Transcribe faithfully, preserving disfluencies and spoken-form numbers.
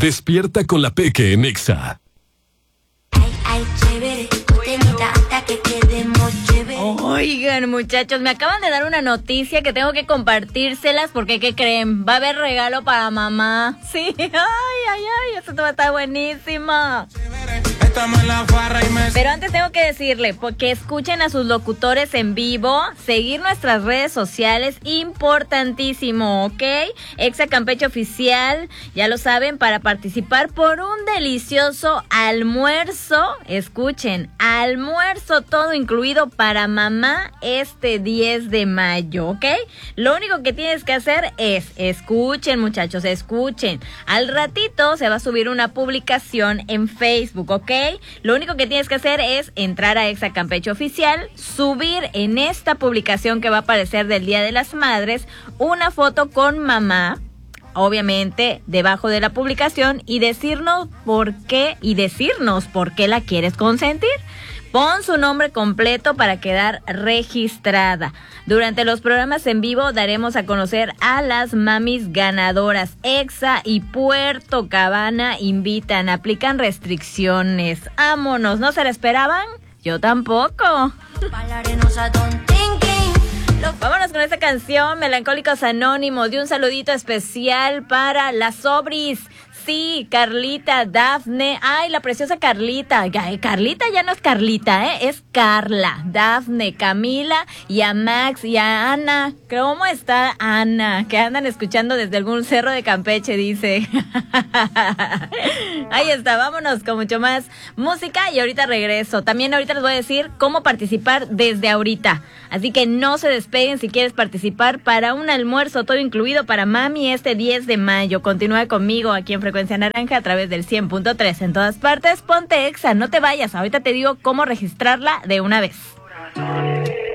Despierta con la Peque en Exa. Ay, ay, chévere, tenita hasta que quedemos chévere. Oigan, muchachos, me acaban de dar una noticia que tengo que compartírselas porque, ¿qué creen? Va a haber regalo para mamá. Sí, ay, ay, ay, esto va a estar buenísimo. Pero antes tengo que decirle, porque escuchen a sus locutores en vivo, seguir nuestras redes sociales, importantísimo, ¿ok? Exa Campeche Oficial, ya lo saben, para participar por un delicioso almuerzo, escuchen, almuerzo todo incluido para mamá este diez de mayo, ¿ok? Lo único que tienes que hacer es, escuchen muchachos, escuchen, al ratito se va a subir una publicación en Facebook, ¿ok? Lo único que tienes que hacer es entrar a Exa Campeche Oficial, subir en esta publicación que va a aparecer del Día de las Madres una foto con mamá, obviamente debajo de la publicación, y decirnos por qué y decirnos por qué la quieres consentir. Pon su nombre completo para quedar registrada. Durante los programas en vivo daremos a conocer a las mamis ganadoras. Exa y Puerto Cabana invitan, aplican restricciones. ¡Vámonos! ¿No se la esperaban? Yo tampoco. Vámonos con esta canción, Melancólicos Anónimos, de un saludito especial para las sobris. Sí, Carlita, Dafne, ay, la preciosa Carlita, ay, Carlita ya no es Carlita, ¿eh? Es Carla, Dafne, Camila y a Max y a Ana. ¿Cómo está Ana? Que andan escuchando desde algún cerro de Campeche, dice. Ahí está, vámonos con mucho más música y ahorita regreso. También ahorita les voy a decir cómo participar desde ahorita. Así que no se despeguen si quieres participar para un almuerzo todo incluido para mami este diez de mayo. Continúa conmigo aquí en Frecuencia Naranja a través del cien punto tres. En todas partes, ponte Exa, no te vayas. Ahorita te digo cómo registrarla de una vez.